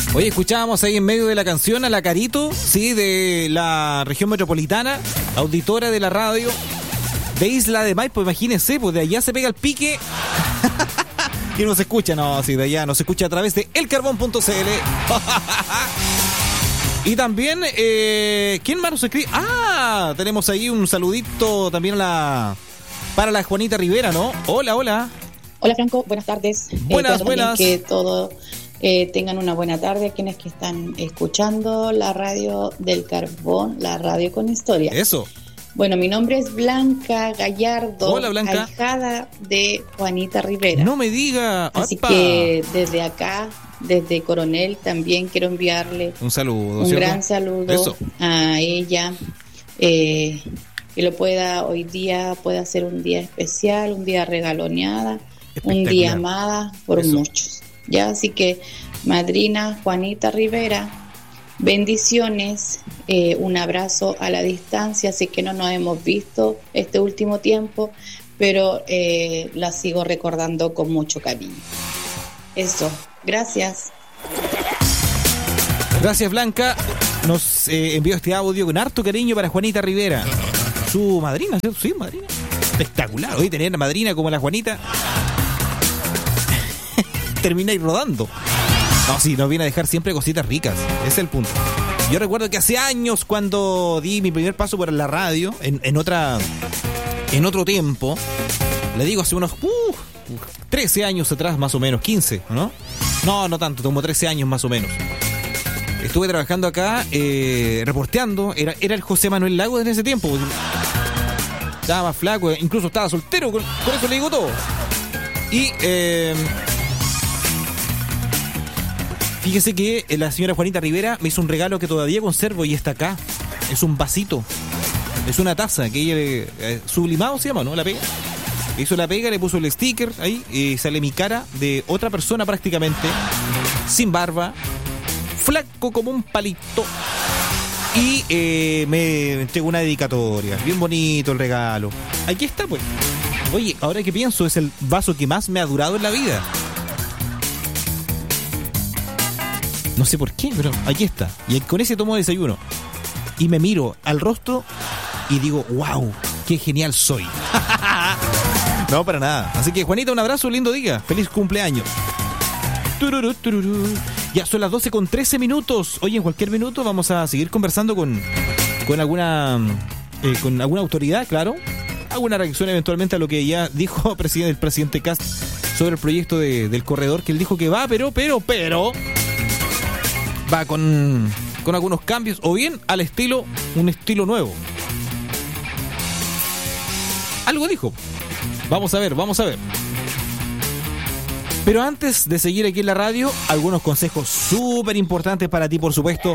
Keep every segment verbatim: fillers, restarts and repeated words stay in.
Oye, escuchábamos ahí en medio de la canción a la Carito, sí, de la región metropolitana, auditora de la radio de Isla de Maipo, imagínense, pues de allá se pega el pique y no se escucha, no, sí, de allá no se escucha a través de el carbón punto c l. Y también, eh, ¿quién más nos escribe? Ah, tenemos ahí un saludito también a la, para la Juanita Rivera, ¿no? Hola, hola. Hola Franco, buenas tardes. Buenas, eh, buenas. Que todos eh, tengan una buena tarde a quienes que están escuchando la radio del Carbón, la radio con historia. Eso. Bueno, mi nombre es Blanca Gallardo. Hola, Blanca. Ahijada de Juanita Rivera. No me diga. Así ¡Opa! que desde acá, desde Coronel, también quiero enviarle un saludo, un ¿cierto? gran saludo Eso. a ella. Eh, que lo pueda, hoy día pueda ser un día especial, un día regaloneada, un día amada por Eso. muchos. Ya, así que madrina Juanita Rivera, bendiciones, eh, un abrazo a la distancia, así que no nos hemos visto este último tiempo, pero eh, la sigo recordando con mucho cariño. Eso, gracias. Gracias, Blanca. Nos eh, envió este audio con harto cariño para Juanita Rivera, su madrina, ¿cierto? Sí, madrina. Espectacular, hoy tener una madrina como la Juanita. Termináis rodando. No, sí, nos viene a dejar siempre cositas ricas. Ese es el punto. Yo recuerdo que hace años, cuando di mi primer paso por la radio, en, en otra, en otro tiempo, le digo hace unos uh, trece años atrás, más o menos, quince, ¿no? No, no tanto, como trece años más o menos. Estuve trabajando acá, eh, reporteando. Era, era el José Manuel Lago en ese tiempo. Estaba más flaco, incluso estaba soltero, con, con eso le digo todo. Y eh, fíjese que la señora Juanita Rivera me hizo un regalo que todavía conservo y está acá. Es un vasito, es una taza que ella, eh, sublimado se llama, ¿no? La pega. Hizo la pega, le puso el sticker ahí y sale mi cara de otra persona prácticamente, sin barba, flaco como un palito. Y eh, me entregó una dedicatoria. Bien bonito el regalo. Aquí está, pues. Oye, ahora que pienso, es el vaso que más me ha durado en la vida. No sé por qué, pero aquí está. Y con ese tomo desayuno. Y me miro al rostro y digo, wow, qué genial soy. No, para nada. Así que, Juanita, un abrazo, lindo día. Feliz cumpleaños. Tururú, tururú. Ya son las doce con trece minutos. Oye, en cualquier minuto vamos a seguir conversando con, con alguna eh, con alguna autoridad, claro. Alguna reacción eventualmente a lo que ya dijo el presidente Kast sobre el proyecto de, del corredor, que él dijo que va, pero, pero, pero va con, con algunos cambios, o bien al estilo, un estilo nuevo. Algo dijo. Vamos a ver, vamos a ver. Pero antes de seguir aquí en la radio, algunos consejos súper importantes para ti, por supuesto,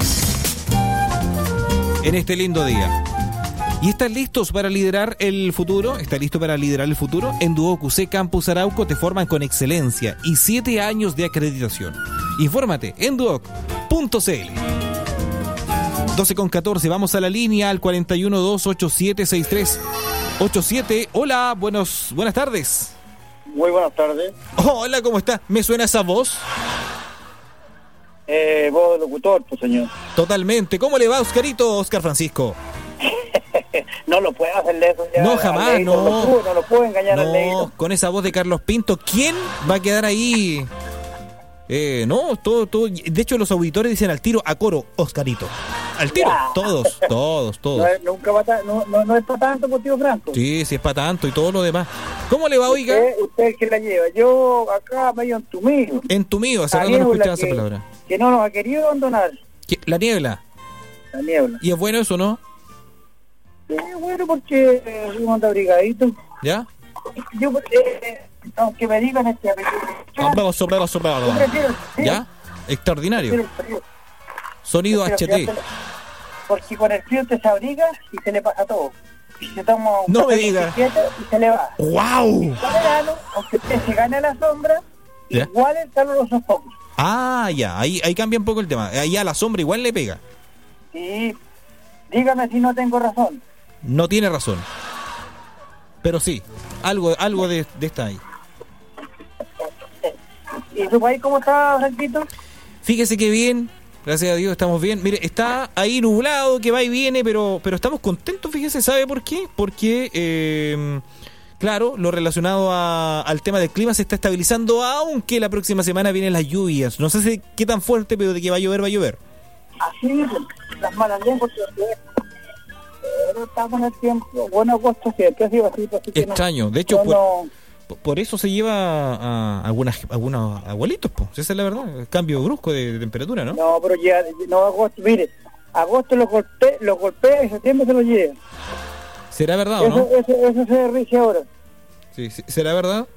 en este lindo día. ¿Y estás listos para liderar el futuro? ¿Estás listo para liderar el futuro? En Duoc U C Campus Arauco te forman con excelencia y siete años de acreditación. Infórmate en duoc punto c l. doce con catorce, vamos a la línea al cuarenta y uno, dos ochenta y siete, sesenta y tres ochenta y siete. Hola, buenos, buenas tardes. Muy buenas tardes. Oh, hola, ¿cómo está? ¿Me suena esa voz? Eh, voz de locutor, pues señor. Totalmente. ¿Cómo le va, Oscarito, Oscar Francisco? No lo puede hacerle eso ya. No, jamás, Leito, no. No lo puedo, no lo puedo engañar al Leito. No, con esa voz de Carlos Pinto, ¿quién va a quedar ahí? Eh, no, todo, todo. De hecho, los auditores dicen al tiro, a coro, Oscarito. Al tiro, Ya. todos, todos, todos. No, es- nunca va a ta- no, no, no es para tanto, por tío Franco. Sí, sí es para tanto y todo lo demás. ¿Cómo le va, oiga? Usted, usted es el que la lleva. Yo acá medio entumido. En tu mío, hace La rato no niebla escuchaba esa que- palabra. Que no nos ha querido abandonar, ¿Qué? La niebla. la niebla. ¿Y es bueno eso, no? Sí, bueno, porque eh, fuimos de abrigaditos. ¿Ya? Yo, eh, aunque me digan este apellido, Sombrero, sombrero, sombrero. yo prefiero el frío, ¿Ya? prefiero Extraordinario. el frío. Sonido Prefiero H T. quedarse- Porque con el frío usted se abriga y se le pasa todo. Y se toma un No café me diga. con quieto y se le va. ¡Wow! En verano, aunque usted se gane a la sombra, ¿Ya? igual el calor lo sofoca. Ah, ya, ahí, ahí cambia un poco el tema. Ahí a la sombra igual le pega. Y dígame si no tengo razón. No tiene razón. Pero sí, algo, algo de, de esta ahí. ¿Y su país cómo está, Franquito? Fíjese que bien, gracias a Dios estamos bien. Mire, está ahí nublado, que va y viene, pero, pero estamos contentos, fíjese, ¿sabe por qué? Porque, eh, claro, lo relacionado a, al tema del clima se está estabilizando, aunque la próxima semana vienen las lluvias. No sé si qué tan fuerte, pero de que va a llover, va a llover. Así es, las malas lenguas, pero estamos en el tiempo, bueno, agosto siempre ha sido así. así que Extraño, no, de hecho, no, por, no, por eso se lleva a algunas, algunos abuelitos, pues, esa es la verdad, el cambio brusco de, de temperatura, ¿no? no, pero ya, no, agosto, mire, agosto los golpea, los golpea y septiembre se los lleva. ¿Será verdad o Eso, no? eso, eso se rige ahora. Sí, sí, ¿será verdad?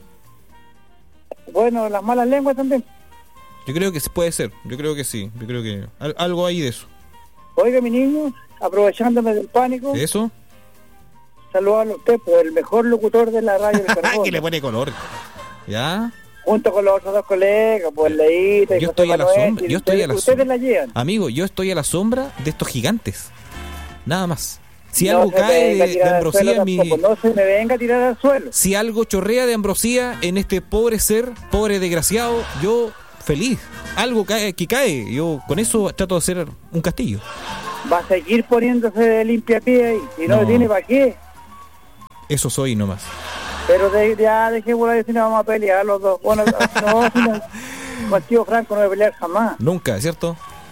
Bueno, las malas lenguas también. Yo creo que puede ser, yo creo que sí, yo creo que al- algo hay de eso. Oiga, mi niño, aprovechándome del pánico, ¿De eso? saludarlo a usted por el mejor locutor de la radio del Carbón. que le pone color. ¿Ya? Junto con los otros dos colegas, pues Leíta y Yo José estoy a la Manuel, sombra, y yo estoy ustedes, a la ustedes sombra. la llevan. Amigo, yo estoy a la sombra de estos gigantes. Nada más. Si No algo se me cae venga a de, de tirar al suelo ambrosía en mi... tampoco, no se me venga a tirar al suelo. Si algo chorrea de ambrosía en este pobre ser, pobre desgraciado, yo feliz. Algo cae, que cae. Yo con eso trato de hacer un castillo. Va a seguir poniéndose de limpiapié ahí. Si no, No. tiene para qué. Eso soy nomás. Pero de, ya dejé volar, si no vamos a pelear los dos. Bueno, no, si no, Contigo Franco no voy a pelear jamás. Nunca, ¿cierto?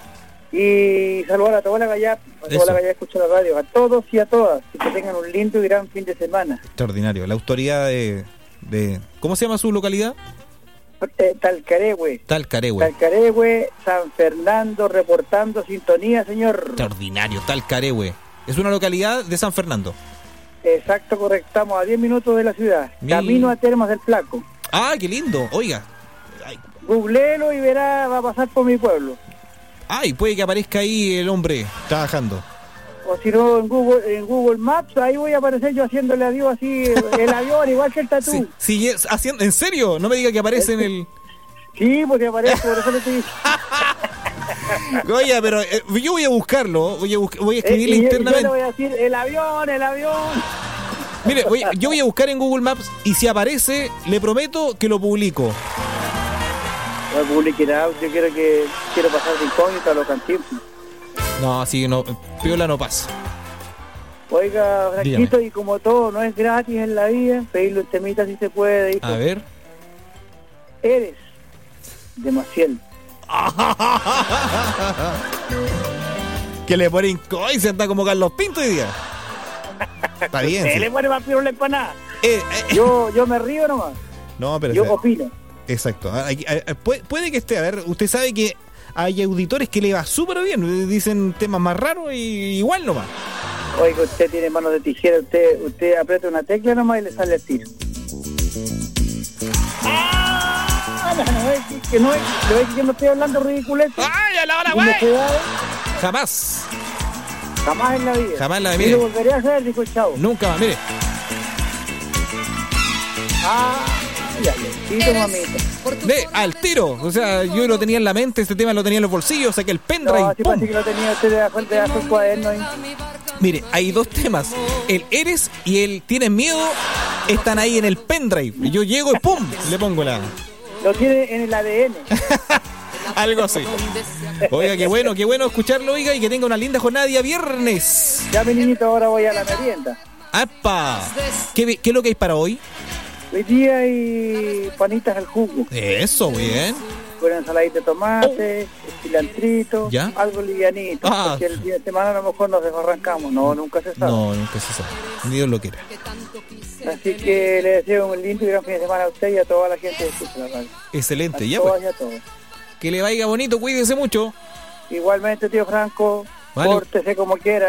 Y saludar a toda la galla, a toda Eso. la galla que escucha la radio, a todos y a todas, y que tengan un lindo y gran fin de semana. Extraordinario. La autoridad de... de ¿cómo se llama su localidad? Eh, Talcaregüe, Talcaregüe. Talcaregüe, San Fernando, reportando sintonía, señor. Extraordinario. Talcaregüe. Es una localidad de San Fernando. Exacto, correcto, estamos a diez minutos de la ciudad, Mi- camino a Termas del Flaco. ¡Ah, qué lindo! Oiga. Ay, Googleelo y verá, va a pasar por mi pueblo. ay, puede que aparezca ahí el hombre trabajando. O si no, en Google, en Google Maps, ahí voy a aparecer yo haciéndole adiós así, el avión, igual que el tatú. Sí, sí, es- haciendo, ¿en serio? No me diga que aparece en el... Sí, porque aparece, por eso le estoy diciendo. Oye, pero eh, yo voy a buscarlo, voy a, busc- voy a Eh, escribirle y yo- y yo internamente. le voy a decir, el avión, el avión. Mire, voy a- yo voy a buscar en Google Maps y si aparece, le prometo que lo publico. No publicidad, yo quiero que quiero pasar de incógnito a los Cantinflas. No, así no, piola no pasa. Oiga, Franquito, Dígame. y como todo no es gratis en la vida, pedirle un temita si se puede. Hijo. A ver. Eres de Maciel. Que le pone inco y se anda como Carlos Pinto hoy día. Está bien. Se sí. le pone vampiro la empanada. Eh, eh, Yo, yo me río nomás. no, pero... Yo o sea, opino. exacto. Ah, aquí- ah, puede, puede que esté, a ver, usted sabe que hay auditores que le va súper bien, dicen temas más raros y igual nomás. Oiga, usted tiene manos de tijera, usted usted aprieta una tecla nomás y le sale el tiro. Ah, no, no es que- que no es, no es que yo no estoy hablando ridiculez. ¡Ay, a la hora, Y me quedaba Jamás, jamás en la vida. Jamás en la Y vida. lo volveré a hacer, dijo el chavo. nunca más, mire. Ah, ya, le mamita. De, al tiro, o sea, yo lo tenía en la mente, este tema lo tenía en los bolsillos, saqué el pendrive, No, así ¡pum! parece que lo tenía usted debajo debajo del cuaderno ahí. Mire, hay dos temas, el Eres y el Tienes Miedo están ahí en el pendrive, y yo llego y ¡pum! Le pongo la... Lo tiene en el A D N. algo así. Oiga, qué bueno, qué bueno escucharlo, oiga, y que tenga una linda jornada día viernes. Ya, mi niñito, ahora voy a la merienda. ¡Apa! ¿Qué, qué es lo que hay para hoy? Hoy día hay panitas al jugo, Eso, bien. con ensaladita de tomate, cilantrito, ¿Ya? algo livianito. Ah. Porque el día de semana a lo mejor nos desarrancamos, no, nunca se sabe. No, nunca se sabe. Ni Dios lo quiera. Así que le deseo un lindo y gran fin de semana a usted y a toda la gente que escucha la radio. Excelente, A ya todas pues. y a todos. Que le vaya bonito, cuídese mucho. Igualmente, tío Franco, Vale. pórtese como quiera.